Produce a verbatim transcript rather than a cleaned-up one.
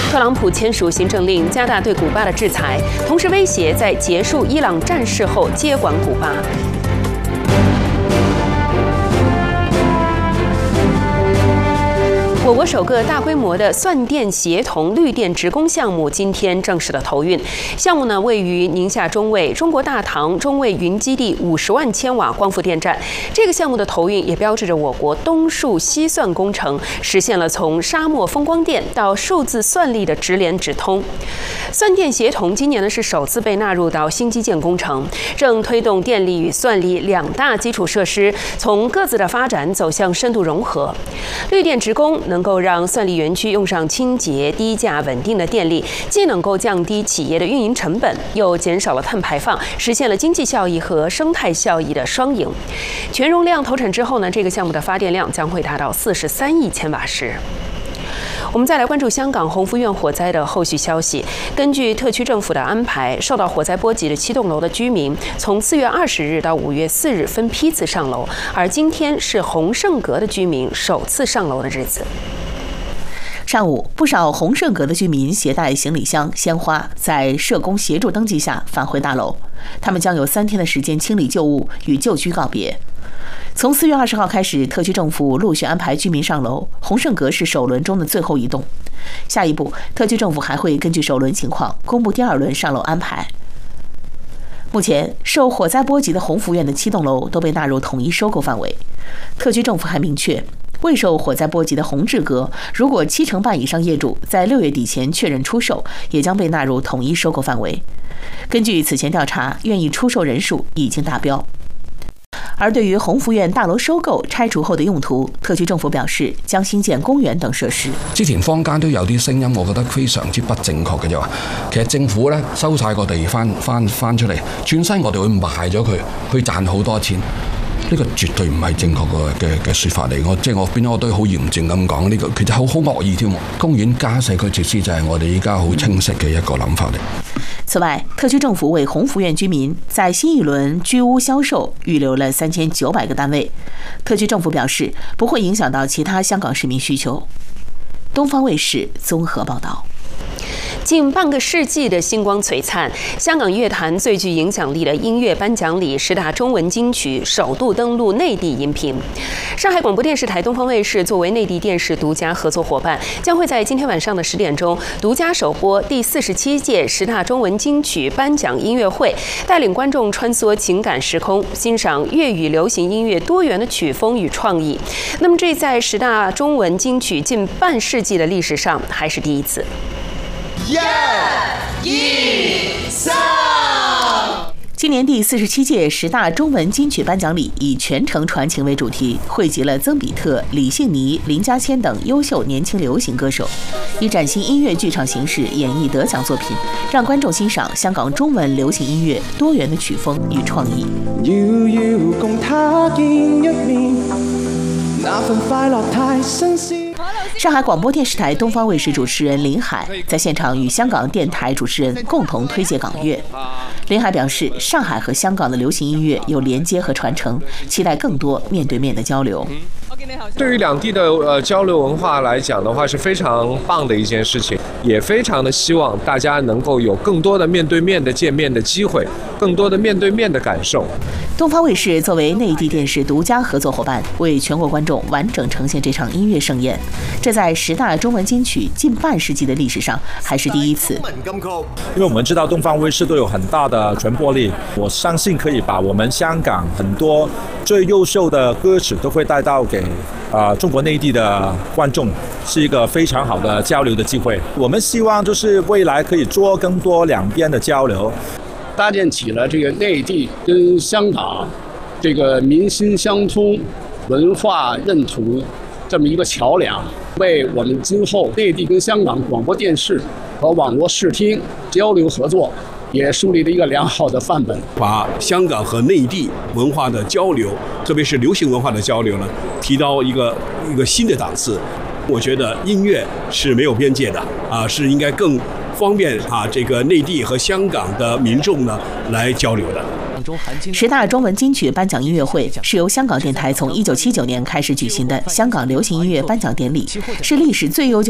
特朗普签署行政令，加大对古巴的制裁，同时威胁在结束伊朗战事后接管古巴。 我国首个大规模的算电协同绿电直供项目今天正式的投运。项目呢位于宁夏中卫中国大唐中卫云基地五十万千瓦光伏电站。这个项目的投运也标志着我国东数西算工程实现了从沙漠风光电到数字算力的直联直通。算电协同今年呢是首次被纳入到新基建工程，正推动电力与算力两大基础设施从各自的发展走向深度融合。绿电直供能够让算力园区用上清洁、低价、稳定的电力，既能够降低企业的运营成本，又减少了碳排放，实现了经济效益和生态效益的双赢。全容量投产之后呢，这个项目的发电量将会达到四十三亿千瓦时。 我们再来关注香港宏福苑火灾的后续消息。根据特区政府的安排，受到火灾波及的七栋楼的居民，从四月二十日到五月四日分批次上楼，而今天是洪盛阁的居民首次上楼的日子。 上午，不少洪盛阁的居民携带行李箱、鲜花，在社工协助登记下返回大楼。他们将有三天的时间清理旧物，与旧居告别。从四月二十号开始，特区政府陆续安排居民上楼，洪盛阁是首轮中的最后一栋。下一步，特区政府还会根据首轮情况公布第二轮上楼安排。目前，受火灾波及的宏福苑的七栋楼都被纳入统一收购范围。特区政府还明确， 未受火灾波及的宏志阁，如果七成半以上业主在六月底前确认出售，也将被纳入统一收购范围。根据此前调查，愿意出售人数已经达标。而对于宏福苑大樓收購拆除後的用途，特區政府表示將興建公園等設施。 之前坊間都有啲聲音，我覺得非常之不正確嘅就話，其實政府咧收晒個地翻翻翻出嚟，轉身我哋會賣咗佢，去賺好多錢。 呢個絕對唔係正確嘅嘅嘅説法嚟，我即係我變咗我都好嚴正咁講，呢、這個其實好好惡意添。公園加社區設施就係我哋依家好清晰嘅一個諗法嚟。 此外，特區政府為宏福苑居民在新一輪居屋銷售預留了三千九百個單位。特區政府表示，不會影響到其他香港市民需求。東方衛視綜合報道。 近半个世纪的星光璀璨，香港乐坛最具影响力的音乐颁奖礼十大中文金曲首度登陆内地音频。上海广播电视台、东方卫视作为内地电视独家合作伙伴，将会在今天晚上的十点钟独家首播第四十七届十大中文金曲颁奖音乐会，带领观众穿梭情感时空，欣赏粤语流行音乐多元的曲风与创意。那么，这在十大中文金曲近半世纪的历史上还是第一次。 一、二、三。 今年第四十七届十大中文金曲颁奖礼以全城传情为主题，汇集了曾比特、李幸倪、林家谦等优秀年轻流行歌手，以崭新音乐剧场形式演绎得奖作品，让观众欣赏香港中文流行音乐多元的曲风与创意。 遙遙共他見一面，那份快樂太新鮮。 上海广播电视台东方卫视主持人林海在现场与香港电台主持人共同推介港乐。林海表示，上海和香港的流行音乐有连接和传承，期待更多面对面的交流。 对于两地的呃交流文化来讲的话，是非常棒的一件事情，也非常的希望大家能够有更多的面对面的见面的机会，更多的面对面的感受。 东方卫视作为内地电视独家合作伙伴，为全国观众完整呈现这场音乐盛宴，这在十大中文金曲近半世纪的历史上还是第一次。 因为我们知道东方卫视都有很大的传播力，我相信可以把我们香港很多最优秀的歌曲都会带到给。 啊、呃，中国内地的观众是一个非常好的交流的机会。我们希望就是未来可以做更多两边的交流， 搭建起了这个内地跟香港这个民心相通、文化认同这么一个桥梁，为我们今后内地跟香港广播电视和网络视听交流合作。 也树立了一个良好的范本， 把香港和内地文化的交流，特别是流行文化的交流呢，提到一个一个新的档次。我觉得音乐是没有边界的啊，是应该更方便啊这个内地和香港的民众呢来交流的。 十大中文金曲颁奖音乐会是由香港电台从一九七九年开始举行的香港流行音乐颁奖典礼，是历史最悠久